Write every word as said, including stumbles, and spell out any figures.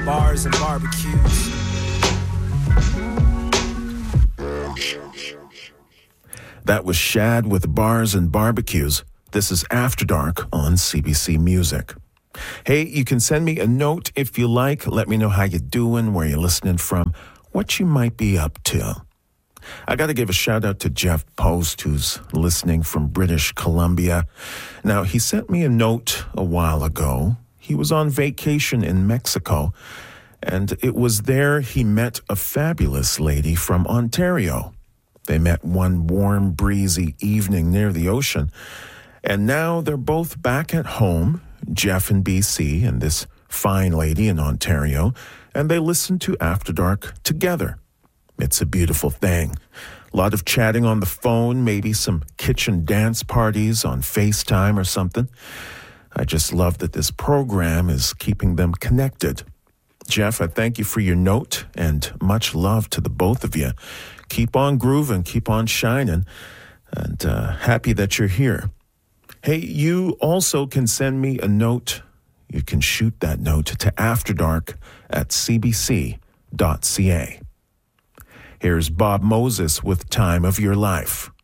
bars and barbecues. That was Shad with Bars and Barbecues. This is After Dark on C B C Music. Hey, you can send me a note if you like. Let me know how you're doing, where you're listening from, what you might be up to. I got to give a shout out to Jeff Post, who's listening from British Columbia. Now, he sent me a note a while ago. He was on vacation in Mexico, and it was there he met a fabulous lady from Ontario. They met one warm, breezy evening near the ocean, and now they're both back at home, Jeff in B C and this fine lady in Ontario, and they listen to After Dark together. It's a beautiful thing. A lot of chatting on the phone, maybe some kitchen dance parties on FaceTime or something. I just love that this program is keeping them connected. Jeff, I thank you for your note, and much love to the both of you. Keep on grooving, keep on shining, and uh, happy that you're here. Hey, you also can send me a note. You can shoot that note to afterdark at c b c dot c a. Here's Bob Moses with Time of Your Life.